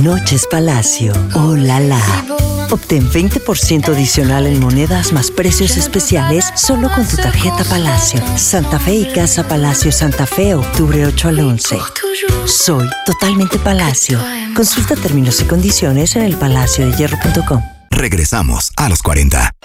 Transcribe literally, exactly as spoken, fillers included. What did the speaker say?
Noches Palacio. ¡Oh, la la! Obtén veinte por ciento adicional en monedas más precios especiales solo con tu tarjeta Palacio. Santa Fe y Casa Palacio Santa Fe, octubre ocho al once. Soy totalmente Palacio. Consulta términos y condiciones en el palacio de hierro punto com. Regresamos a los cuarenta.